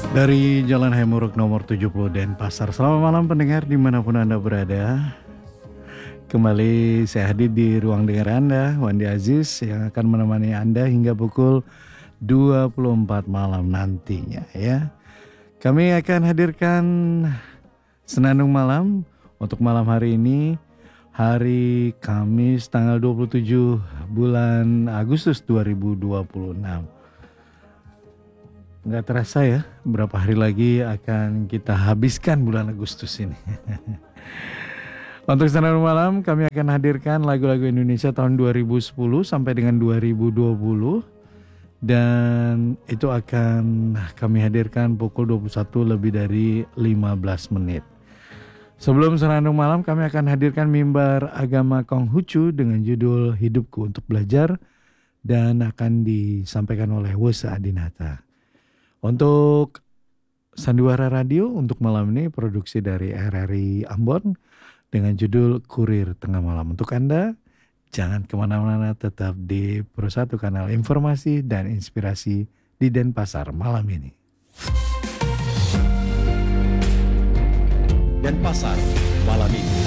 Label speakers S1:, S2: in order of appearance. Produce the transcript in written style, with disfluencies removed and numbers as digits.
S1: Dari Jalan Hemuruk nomor 70 Denpasar. Selamat malam pendengar dimanapun Anda berada. Kembali saya hadir di ruang dengar Anda, Wandi Aziz, yang akan menemani Anda hingga pukul 24 malam nantinya ya. Kami akan hadirkan Senandung Malam untuk malam hari ini, hari Kamis tanggal 27 bulan Agustus 2026. Nggak terasa ya, berapa hari lagi akan kita habiskan bulan Agustus ini. Untuk Senandung Malam kami akan hadirkan lagu-lagu Indonesia tahun 2010 sampai dengan 2020. Dan itu akan kami hadirkan pukul 21 lebih dari 15 menit. Sebelum Senandung Malam kami akan hadirkan mimbar agama Konghucu dengan judul Hidupku untuk Belajar. Dan akan disampaikan oleh Wesa Adinata. Untuk Sandiwara Radio untuk malam ini produksi dari RRI Ambon dengan judul Kurir Tengah Malam. Untuk Anda, jangan kemana-mana, tetap di Pro1 kanal informasi dan inspirasi di Denpasar malam ini.
S2: Denpasar malam ini.